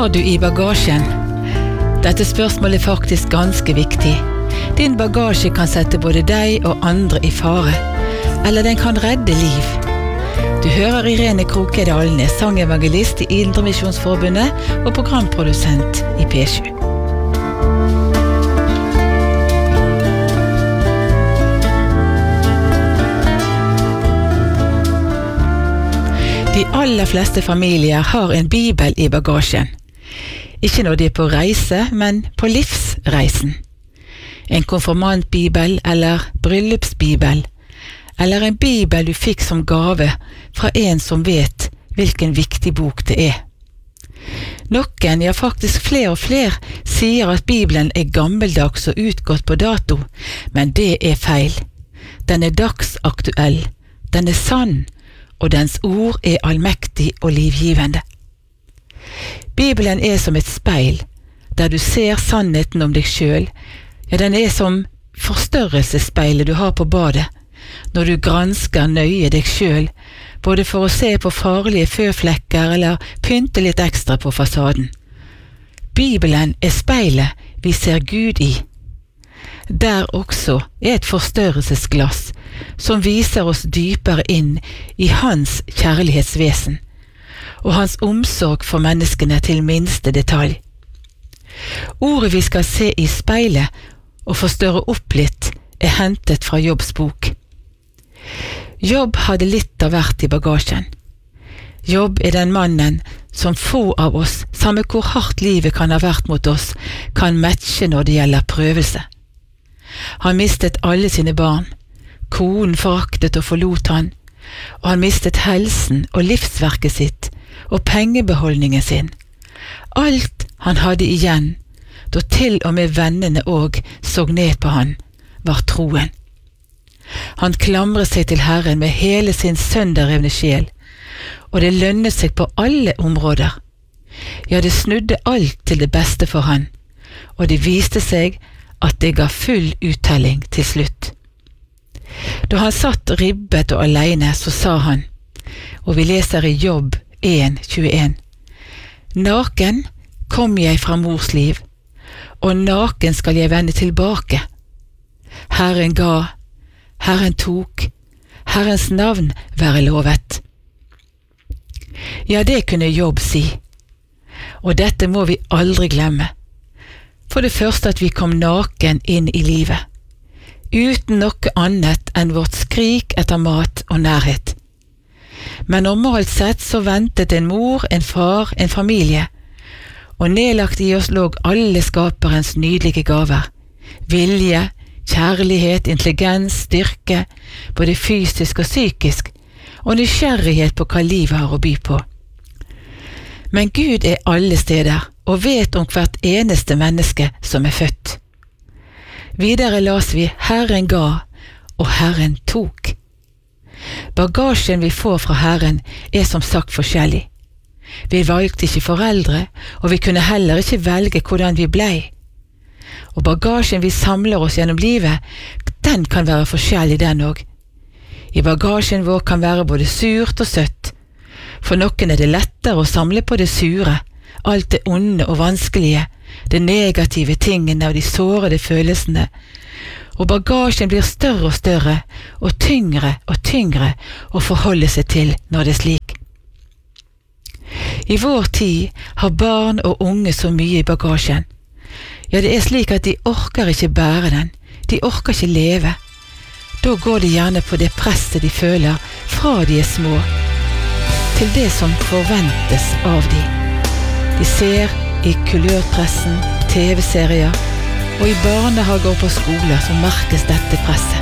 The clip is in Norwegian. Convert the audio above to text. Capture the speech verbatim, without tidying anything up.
har du i bagasjen? Dette spørsmålet er faktisk ganske viktig. Din bagasje kan sette både deg og andre i fare, eller den kan redde liv. Du hører Irene Kroke Dalnes, sangevangelist i Indremisjonsforbundet og programprodusent i P sju. De aller fleste familier har en bibel i bagasjen. Ikke når de er på reise, men på livsreisen. En konfirmantbibel eller bryllupsbibel, eller en bibel du fikk som gave fra en som vet hvilken viktig bok det er. Noen, ja faktisk flere og flere, sier at Bibelen er gammeldags og utgått på dato, men det er feil. Den er dagsaktuell, den er sann, og dens ord er allmektig og livgivende. Bibelen er som et speil, der du ser sannheten om deg selv. Ja, den er som forstørrelsespeilet du har på badet, når du gransker nøye deg selv, både for å se på farlige føflekker eller pynte litt ekstra på fasaden. Bibelen er speilet vi ser Gud i. Der også er et forstørrelsesglass, som viser oss dypere inn i hans kjærlighetsvesen, og hans omsorg for menneskene til minste detalj. Ordet vi skal se i speilet og forstørre opp litt er hentet fra Jobbs bok. Jobb hadde litt av hvert i bagasjen. Jobb er den mannen som få av oss, samme hvor hardt livet kan ha vært mot oss, kan matche når det gjelder prøvelse. Han mistet alle sine barn, konen foraktet og forlot han, og han mistet helsen og livsverket sitt og pengebeholdningen sin. Alt han hadde igjen, da til og med vennene og så ned på han, var troen. Han klamret seg til Herren med hele sin sønderrevne sjel, og det lønnet seg på alle områder. Ja, det snudde alt til det beste for han, og det viste seg at det ga full uttelling til slutt. Da han satt ribbet og alene, så sa han, og vi leser i Jobb en tjueen, «Naken kom jeg fra mors liv, og naken skal jeg vende tilbake. Herren ga, Herren tok, Herrens navn være lovet.» Ja, det kunne Jobb si, og dette må vi aldri glemme. For det første at vi kom naken inn i livet, uten noe annet enn vårt skrik etter mat og nærhet. Men normalt sett så ventet en mor, en far, en familie, og nedlagt i oss lå alle skaperens nydelige gaver, vilje, kjærlighet, intelligens, styrke, både fysisk og psykisk, og nysgjerrighet på hva livet har å by på. Men Gud er alle steder, og vet om hvert eneste menneske som er født. Videre las vi Herren ga, og Herren tok. Bagasjen vi får fra Herren er som sagt forskjellig. Vi valgte ikke foreldre, og vi kunne heller ikke velge hvordan vi blei. Og bagasjen vi samler oss gjennom livet, den kan være forskjellig den også. I bagasjen vår kan være både surt og søtt. For noen er det lettere å samle på det sure, alt det onde og vanskelige, de negative tingene og de sårede følelsene, og bagasjen blir større og større, og tyngre og tyngre å forholde seg til når det er slik. I vår tid har barn og unge så mye i bagasjen. Ja, det er slik at de orker ikke bære den, de orker ikke leve. Da går de gjerne på det presset de føler fra de er små, til det som forventes av de. De ser i kulørpressen, T V-serier, og i barnehager og på skoler så merkes dette presset.